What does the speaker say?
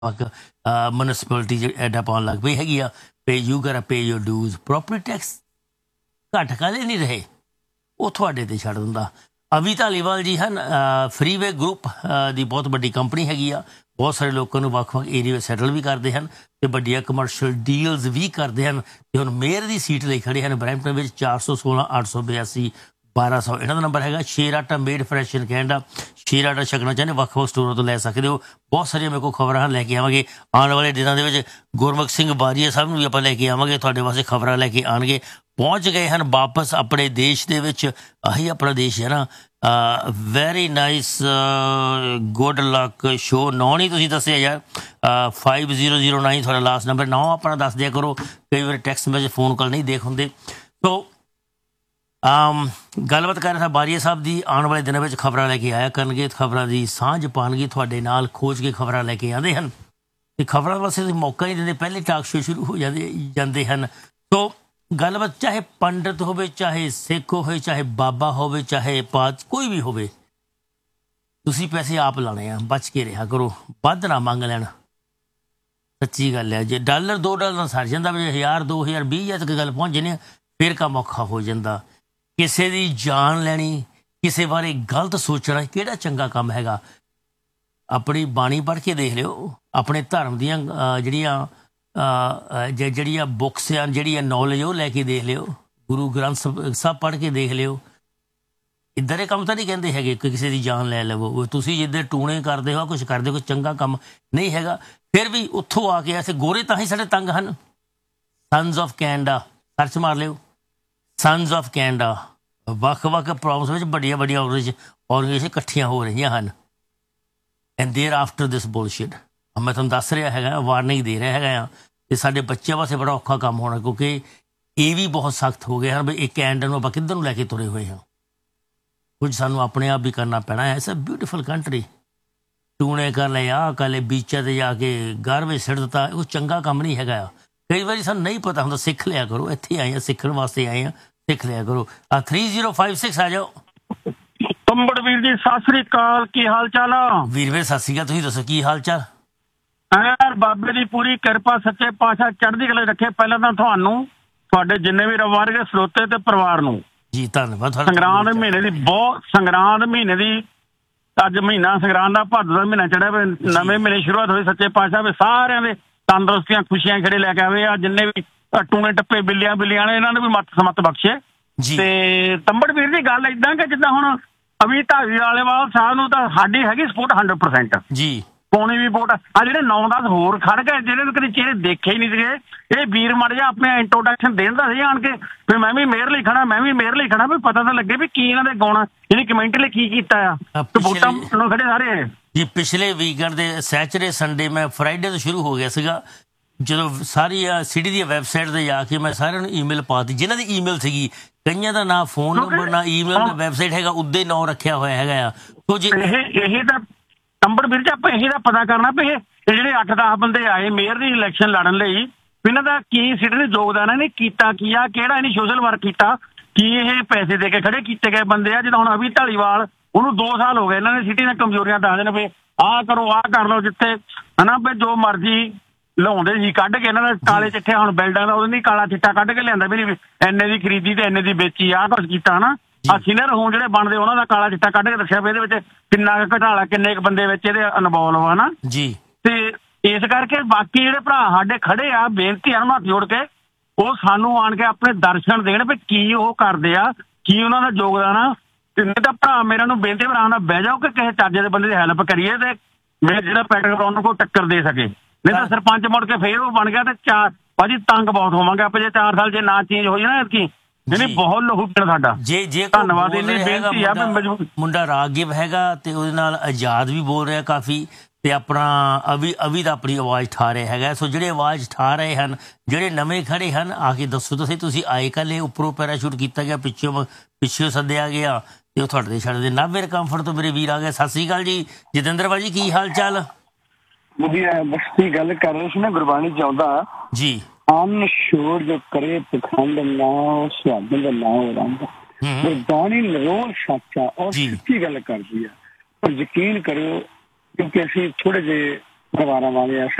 Municipality ਐਡਾ ਪਾਉਣ ਲੱਗ ਪਈ ਹੈਗੀ ਆ। ਪੇ you ਗੋtta pay your ਡਿਊਜ਼। Property tax ਘੱਟ ਕਾਹਦੇ ਨਹੀਂ ਰਹੇ, ਉਹ ਤੁਹਾਡੇ 'ਤੇ ਛੱਡ ਦਿੰਦਾ। ਅਵੀ ਧਾਲੀਵਾਲ ਜੀ ਹਨ, ਫਰੀਵੇ ਗਰੁੱਪ ਦੀ ਬਹੁਤ ਵੱਡੀ ਕੰਪਨੀ ਹੈਗੀ ਆ। ਬਹੁਤ ਸਾਰੇ ਲੋਕਾਂ ਨੂੰ ਵੱਖ ਵੱਖ ਏਰੀਆ ਵਿੱਚ ਸੈਟਲ ਵੀ ਕਰਦੇ ਹਨ ਅਤੇ ਵੱਡੀਆਂ ਕਮਰਸ਼ੀਅਲ ਡੀਲਸ ਵੀ ਕਰਦੇ ਹਨ। ਅਤੇ ਹੁਣ ਮੇਅਰ ਦੀ ਸੀਟ ਲਈ ਖੜ੍ਹੇ ਹਨ ਬਰੈਂਪਟਨ ਵਿੱਚ। 416 882 1200 ਇਹਨਾਂ ਦਾ ਨੰਬਰ ਹੈਗਾ। ਸ਼ੇਰ ਆਟਾ ਮੇਡ ਫਰੈਸ਼ ਇਨ ਕੈਨੇਡਾ। ਸ਼ੇਰ ਆਟਾ ਛਕਣਾ ਚਾਹੁੰਦੇ ਵੱਖ ਵੱਖ ਸਟੋਰਾਂ ਤੋਂ ਲੈ ਸਕਦੇ ਹੋ। ਬਹੁਤ ਸਾਰੀਆਂ ਮੇਰੇ ਕੋਲ ਖਬਰਾਂ ਲੈ ਕੇ ਆਵਾਂਗੇ ਆਉਣ ਵਾਲੇ ਦਿਨਾਂ ਦੇ ਵਿੱਚ। ਗੁਰਮੁਖ ਸਿੰਘ ਬਾਰੀਆ ਸਾਹਿਬ ਨੂੰ ਵੀ ਆਪਾਂ ਲੈ ਕੇ ਆਵਾਂਗੇ, ਤੁਹਾਡੇ ਵਾਸਤੇ ਖਬਰਾਂ ਲੈ ਕੇ ਆਉਣਗੇ। ਪਹੁੰਚ ਗਏ ਹਨ ਵਾਪਸ ਆਪਣੇ ਦੇਸ਼ ਦੇ ਵਿੱਚ। ਆਹੀ ਆਪਣਾ ਦੇਸ਼ ਹੈ ਨਾ। Very nice, good luck show. ਨੌ ਨਹੀਂ ਤੁਸੀਂ ਦੱਸਿਆ ਯਾਰ, 5009 ਤੁਹਾਡਾ ਲਾਸਟ ਨੰਬਰ। ਨੌ ਆਪਣਾ ਦੱਸ ਦਿਆ ਕਰੋ, ਕਈ ਵਾਰੀ ਟੈਕਸਟ ਮੈਸੇਜ ਫੋਨ ਕਾਲ ਨਹੀਂ ਦੇਖ ਹੁੰਦੇ। ਸੋ ਗੱਲਬਾਤ ਕਰ ਰਿਹਾ ਬਾਰੀਆ ਸਾਹਿਬ ਦੀ। ਆਉਣ ਵਾਲੇ ਦਿਨਾਂ ਵਿੱਚ ਖਬਰਾਂ ਲੈ ਕੇ ਆਇਆ ਕਰਨਗੇ, ਖਬਰਾਂ ਦੀ ਸਾਂਝ ਪਾਉਣਗੇ, ਤੁਹਾਡੇ ਨਾਲ ਖੋਜ ਕੇ ਖਬਰਾਂ ਲੈ ਕੇ ਆਉਂਦੇ ਹਨ ਅਤੇ ਖਬਰਾਂ ਵਾਸਤੇ ਤੁਸੀਂ ਮੌਕਾ ਨਹੀਂ ਦਿੰਦੇ, ਪਹਿਲੇ ਟਾਕ ਸ਼ੋ ਸ਼ੁਰੂ ਹੋ ਜਾਂਦੇ ਹਨ। ਸੋ ਗੱਲਬਾਤ ਚਾਹੇ ਪੰਡਿਤ ਹੋਵੇ, ਚਾਹੇ ਸਿੱਖ ਹੋਵੇ, ਚਾਹੇ ਬਾਬਾ ਹੋਵੇ, ਚਾਹੇ ਪਾਤ ਕੋਈ ਵੀ ਹੋਵੇ, ਤੁਸੀਂ ਪੈਸੇ ਆਪ ਲਾਉਣੇ ਆ। ਬਚ ਕੇ ਰਿਹਾ ਕਰੋ, ਵੱਧ ਨਾ ਮੰਗ ਲੈਣ। ਸੱਚੀ ਗੱਲ ਹੈ, ਜੇ $1 $2 ਨਾਲ ਸਰ ਜਾਂਦਾ, 1000 2000 20,000 ਤੱਕ ਗੱਲ ਪਹੁੰਚ ਜਾਂਦੀ ਆ, ਫਿਰ ਕੰਮ ਔਖਾ ਹੋ ਜਾਂਦਾ। ਕਿਸੇ ਦੀ ਜਾਨ ਲੈਣੀ, ਕਿਸੇ ਬਾਰੇ ਗਲਤ ਸੋਚਣਾ ਕਿਹੜਾ ਚੰਗਾ ਕੰਮ ਹੈਗਾ। ਆਪਣੀ ਬਾਣੀ ਪੜ੍ਹ ਕੇ ਦੇਖ ਲਿਓ, ਆਪਣੇ ਧਰਮ ਦੀਆਂ ਜਿਹੜੀਆਂ ਬੁੱਕਸ ਆ, ਜਿਹੜੀ ਨੌਲੇਜ ਉਹ ਲੈ ਕੇ ਦੇਖ ਲਿਓ। ਗੁਰੂ ਗ੍ਰੰਥ ਸਾਹਿਬ ਪੜ੍ਹ ਕੇ ਦੇਖ ਲਿਓ। ਇੱਦਾਂ ਦੇ ਕੰਮ ਤਾਂ ਨਹੀਂ ਕਹਿੰਦੇ ਹੈਗੇ ਕਿ ਕਿਸੇ ਦੀ ਜਾਨ ਲੈ ਲਵੋ। ਤੁਸੀਂ ਜਿੱਦਾਂ ਟੂਣੇ ਕਰਦੇ ਹੋ, ਕੁਛ ਕਰਦੇ ਹੋ, ਕੋਈ ਚੰਗਾ ਕੰਮ ਨਹੀਂ ਹੈਗਾ। ਫਿਰ ਵੀ ਉੱਥੋਂ ਆ ਕੇ ਐਸੇ ਗੋਰੇ ਤਾਂ ਹੀ ਸਾਡੇ ਤੰਗ ਹਨ। ਸਨਜ਼ ਆਫ ਕੈਨੇਡਾ ਸਰਚ ਮਾਰ ਲਿਓ, ਸਨਜ਼ ਆਫ ਕੈਨੇਡਾ। ਵੱਖ ਵੱਖ ਪ੍ਰੋਵਿੰਸ ਵਿੱਚ ਵੱਡੀਆਂ ਵੱਡੀਆਂ ਔਰਗਨਾਈਜੇਸ਼ਨ ਇਕੱਠੀਆਂ ਹੋ ਰਹੀਆਂ ਹਨ। And there after this bullshit. ਮੈਂ ਤੁਹਾਨੂੰ ਦੱਸ ਰਿਹਾ ਹੈਗਾ, ਵਾਰਨਿੰਗ ਦੇ ਰਿਹਾ ਹੈਗਾ ਆ। ਅਤੇ ਸਾਡੇ ਬੱਚਿਆਂ ਵਾਸਤੇ ਬੜਾ ਔਖਾ ਕੰਮ ਹੋਣਾ, ਕਿਉਂਕਿ ਇਹ ਵੀ ਬਹੁਤ ਸਖਤ ਹੋ ਗਏ ਹਨ ਵੀ ਇੱਕ ਕੈਨੇਡਾ ਨੂੰ ਆਪਾਂ ਕਿੱਧਰ ਨੂੰ ਲੈ ਕੇ ਤੁਰੇ ਹੋਏ ਹਾਂ। ਕੁਝ ਸਾਨੂੰ ਆਪਣੇ ਆਪ ਵੀ ਕਰਨਾ ਪੈਣਾ ਹੈ। It's a beautiful country. ਟੂਣੇ ਕਰ ਲਏ, ਆਹ ਕਰ ਲਏ, ਬੀਚਾਂ 'ਤੇ ਜਾ ਕੇ ਗਾਰਬੇਜ ਸਿੱਟ ਦਿੱਤਾ, ਉਹ ਚੰਗਾ ਕੰਮ ਨਹੀਂ ਹੈਗਾ ਆ। ਕਈ ਵਾਰੀ ਸਾਨੂੰ ਨਹੀਂ ਪਤਾ ਹੁੰਦਾ, ਸਿੱਖ ਲਿਆ ਕਰੋ। ਇੱਥੇ ਆਏ ਹਾਂ, ਸਿੱਖਣ ਵਾਸਤੇ ਆਏ ਹਾਂ, ਸਿੱਖ ਲਿਆ ਕਰੋ। 3056 ਆ ਜਾਓ। ਕੰਬੜ ਵੀਰ ਜੀ ਸਤਿ ਸ੍ਰੀ ਅਕਾਲ, ਕੀ ਹਾਲ ਚਾਲ ਆ? ਵੀਰ ਸਤਿ ਸ਼੍ਰੀ ਅਕਾਲ, ਤੁਸੀਂ ਦੱਸੋ ਕੀ ਹਾਲ ਚਾਲ? ਯਾਰ ਬਾਬੇ ਦੀ ਪੂਰੀ ਕਿਰਪਾ, ਸੱਚੇ ਪਾਤਸ਼ਾਹ ਚੜ੍ਹਦੀ ਕਲਾ ਰੱਖੇ। ਪਹਿਲਾਂ ਤਾਂ ਤੁਹਾਨੂੰ, ਤੁਹਾਡੇ ਜਿੰਨੇ ਵੀ ਰਵਾਰਗੇ ਸਰੋਤੇ ਤੇ ਪਰਿਵਾਰ ਨੂੰ ਜੀ ਧੰਨਵਾਦ। ਸੰਗਰਾਂਦ ਦੇ ਮਹੀਨੇ ਦੀ ਬਹੁਤ, ਸੰਗਰਾਂਦ ਮਹੀਨੇ ਦੀ ਅੱਜ ਮਹੀਨਾ ਸੰਗਰਾਂਦ ਦਾ, ਭਾਦੋ ਦਾ ਮਹੀਨਾ ਚੜਿਆ, ਨਵੇਂ ਮਹੀਨੇ ਸ਼ੁਰੂਆਤ ਹੋਈ। ਸੱਚੇ ਪਾਤਸ਼ਾਹ ਵੀ ਸਾਰਿਆਂ ਦੇ ਤੰਦਰੁਸਤੀਆਂ ਖੁਸ਼ੀਆਂ ਖੇੜੇ ਲੈ ਕੇ ਆਵੇ। ਆ ਜਿੰਨੇ ਵੀ ਟੂਣੇ ਟੱਪੇ ਬਿੱਲੀਆਂ ਨੇ, ਇਹਨਾਂ ਨੂੰ ਵੀ ਮੱਤ ਸਮੱਤ ਬਖਸ਼ੇ। ਤੇ ਤੰਬੜ ਵੀਰ ਦੀ ਗੱਲ ਏਦਾਂ ਕਿ ਜਿੱਦਾਂ ਹੁਣ ਅਵੀ ਧਾਲੀਵਾਲ ਸਾਹਿਬ ਨੂੰ ਤਾਂ ਸਾਡੀ ਹੈਗੀ ਸਪੋਰਟ 100% ਜੀ। ਪਾਉਣੀ ਵੀ ਵੋਟ ਆ। ਜਿਹੜੇ 9-10 ਹੋਰ ਖੜ ਗਏ, ਜਿਹੜੇ ਨੂੰ ਕਦੇ ਚਿਹਰੇ ਦੇਖੇ ਹੀ ਨਹੀਂ ਸੀਗੇ, ਇਹ ਵੀਰ ਮੜ ਜਾ ਆਪਣੇ ਇੰਟਰੋਡਕਸ਼ਨ ਦੇਣ ਦਾ ਸੀ ਆਣ ਕੇ ਵੀ ਮੈਂ ਵੀ ਮੇਅਰ ਲਈ ਖੜਾ, ਮੈਂ ਵੀ ਮੇਅਰ ਲਈ ਖੜਾ, ਵੀ ਪਤਾ ਤਾਂ ਲੱਗੇ ਵੀ ਕੀ ਇਹਨਾਂ ਦੇ ਗੁਣ, ਇਹਦੀ ਕਮੈਂਟ ਲਈ ਕੀ ਕੀਤਾ ਆ। ਵੋਟਾਂ ਨੂੰ ਖੜੇ ਸਾਰੇ ਜੀ। ਪਿਛਲੇ ਵੀਕਐਂਡ ਦੇ ਸੈਚਰਡੇ ਸੰਡੇ, ਮੈਂ ਫਰਾਈਡੇ ਤੋਂ ਸ਼ੁਰੂ ਹੋ ਗਿਆ ਸੀਗਾ, ਜਦੋਂ ਸਾਰੀ ਸਿਟੀ ਦੀ ਵੈਬਸਾਈਟ 'ਤੇ ਜਾ ਕੇ ਮੈਂ ਸਾਰਿਆਂ ਨੂੰ ਈਮੇਲ ਪਾਤੀ, ਜਿਨ੍ਹਾਂ ਦੀ ਈਮੇਲ ਸੀਗੀ। ਕਈਆਂ ਦਾ ਨਾ ਫੋਨ ਨੰਬਰ, ਨਾ ਈਮੇਲ, ਨਾ ਵੈਬਸਾਈਟ ਹੈਗਾ, ਉੱਦਾਂ ਹੀ ਨਾਂ ਰੱਖਿਆ ਹੋਇਆ ਹੈਗਾ ਆ। ਸੋ ਜੀ ਇਹ ਤਾਂ ਤੰਬੜ ਵੀਰ ਜੀ ਆਪਾਂ ਇਹੀ ਦਾ ਪਤਾ ਕਰਨਾ ਵੀ ਇਹ ਜਿਹੜੇ 8-10 ਬੰਦੇ ਆਏ ਮੇਅਰ ਦੀ ਇਲੈਕਸ਼ਨ ਲੜਨ ਲਈ, ਇਹਨਾਂ ਦਾ ਕੀ ਸਿਟੀ ਦੇ ਯੋਗਦਾਨ ਹੈ, ਇਹਨੇ ਕੀਤਾ ਕੀ ਆ, ਕਿਹੜਾ ਇਹਨੇ ਸੋਸ਼ਲ ਵਰਕ ਕੀਤਾ, ਕੀ ਇਹ ਪੈਸੇ ਦੇ ਕੇ ਖੜੇ ਕੀਤੇ ਗਏ ਬੰਦੇ ਆ। ਜਿੱਦਾਂ ਹੁਣ ਅਵੀ ਧਾਲੀਵਾਲ, ਉਹਨੂੰ 2 ਸਾਲ ਹੋ ਗਏ, ਇਹਨਾਂ ਨੇ ਸਿਟੀ ਦੀਆਂ ਕਮਜ਼ੋਰੀਆਂ ਦੱਸਦੇ ਨੇ ਵੀ ਆਹ ਕਰੋ, ਆਹ ਕਰ ਲਓ, ਜਿੱਥੇ ਹਨਾ ਵੀ ਜੋ ਮਰਜ਼ੀ ਲਾਉਂਦੇ ਸੀ ਕੱਢ ਕੇ ਇਹਨਾਂ ਦਾ ਕਾਲੇ ਚਿੱਠੇ। ਹੁਣ ਬਿਲਡਾਂ ਦਾ ਉਹਦੇ ਨਹੀਂ ਕਾਲਾ ਚਿੱਟਾ ਕੱਢ ਕੇ ਲਿਆਂਦਾ ਵੀ ਇੰਨੇ ਦੀ ਖਰੀਦੀ ਤੇ ਇੰਨੇ ਦੀ ਵੇਚੀ, ਆਹ ਕੁਛ ਕੀਤਾ ਹਨਾ। ਆ ਸੀਨੀਅਰ ਹੁਣ ਜਿਹੜੇ ਬਣਦੇ, ਉਹਨਾਂ ਦਾ ਕਾਲਾ ਚਿੱਟਾ ਕੱਢ ਕੇ ਦੱਸਿਆ ਵੀ ਇਹਦੇ ਵਿੱਚ ਕਿੰਨਾ ਕੁ ਘਟਾਲਾ, ਕਿੰਨੇ ਕੁ ਬੰਦੇ ਵਿੱਚ ਇਹਦੇ ਇਨਵੋਲਵ ਆ ਨਾ ਜੀ। ਤੇ ਇਸ ਕਰਕੇ ਬਾਕੀ ਜਿਹੜੇ ਭਰਾ ਸਾਡੇ ਖੜੇ ਆ, ਬੇਨਤੀ ਆ ਉਹਨਾਂ ਹੱਥ ਜੋੜ ਕੇ, ਉਹ ਸਾਨੂੰ ਆਣ ਕੇ ਆਪਣੇ ਦਰਸ਼ਨ ਦੇਣ ਵੀ ਕੀ ਉਹ ਕਰਦੇ ਆ, ਕੀ ਉਹਨਾਂ ਦਾ ਯੋਗਦਾਨ ਆ। ਤੇ ਨਹੀਂ ਤਾਂ ਭਰਾ ਮੇਰਾ ਨੂੰ ਬੇਨਤੀ, ਭਰਾ ਨਾਲ ਬਹਿ ਜਾਓ ਕਿ ਕਿਸੇ ਚੱਜ ਦੇ ਬੰਦੇ ਦੀ ਹੈਲਪ ਕਰੀਏ ਤੇ ਮੈਂ ਜਿਹੜਾ ਪੈਟਰੋਲ ਨੂੰ ਕੋਈ ਟੱਕਰ ਦੇ ਸਕੇ। ਨਹੀਂ ਤਾਂ ਸਰਪੰਚ ਮੁੜ ਕੇ ਫੇਰ ਉਹ ਬਣ ਗਿਆ ਤੇ ਭਾਜੀ ਤੰਗ ਬਹੁਤ ਹੋਵਾਂਗੇ ਆਪਾਂ ਜੇ 4 ਸਾਲ ਜੇ ਨਾ ਚੇਂਜ ਹੋ ਜਾਏ ਨਾ ਐਤਕੀ। ਨਹੀਂ ਬਹੁਤ ਲਹੂ ਪੀਣਾ ਸਾਡਾ। ਜੇ ਧੰਨਵਾਦ। ਇੰਨੀ ਬੇਨਤੀ ਆ ਵੀ ਮੁੰਡਾ ਰਾਗਿਬ ਹੈਗਾ ਤੇ ਉਹਦੇ ਨਾਲ ਆਜ਼ਾਦ ਵੀ ਬੋਲ ਰਿਹਾ ਕਾਫੀ, ਤੇ ਆਪਣਾ ਅਵੀ ਦਾ ਆਪਣੀ ਆਵਾਜ਼ ਠਾ ਰਿਹਾ ਹੈਗਾ। ਸੋ ਜਿਹੜੇ ਆਵਾਜ਼ ਠਾ ਰਹੇ ਹਨ, ਜਿਹੜੇ ਨਵੇਂ ਖੜੇ ਹਨ, ਆ ਕੇ ਦੱਸੋ ਤੁਸੀਂ ਆਏ ਕੱਲ੍ਹ, ਉੱਪਰੋਂ ਪੈਰਾਸ਼ੂਟ ਕੀਤਾ ਗਿਆ, ਪਿੱਛੋਂ ਸੱਦਿਆ ਗਿਆ ਤੇ ਉਹ ਤੁਹਾਡੇ ਦੇ ਛੱਡਦੇ। ਨਾਭੇ ਕੰਫਰਟ ਤੋਂ ਮੇਰੇ ਵੀਰ ਆ ਗਏ। ਸਤਿ ਸ਼੍ਰੀ ਅਕਾਲ ਜੀ ਜਤਿੰਦਰ ਭਾਜੀ, ਕੀ ਹਾਲ ਚਾਲ? ਵਧੀਆ। ਬਸ ਦੀ ਗੱਲ ਕਰ ਰਹੇ ਸੀ ਨਾ, ਗੁਰਬਾਣੀ ਚਾਹੁੰਦਾ ਜੀ, ਅੰਨ ਸ਼ੋਰ ਜੋ ਕਰੇ ਪਖੰਡ ਨਾ ਸੁਹਾਗਣ ਦਾ ਨਾਂ ਰੰਗ। ਗੁਰਬਾਣੀ ਨਿਰੋਲ ਸੱਚਾ ਔਰ ਸੱਚੀ ਗੱਲ ਕਰਦੀ ਆ। ਪਰ ਯਕੀਨ ਕਰਿਓ, ਕਿਉਂਕਿ ਅਸੀਂ ਥੋੜੇ ਜਿਹੇ ਪਰਿਵਾਰਾਂ ਵਾਲੇ ਆ।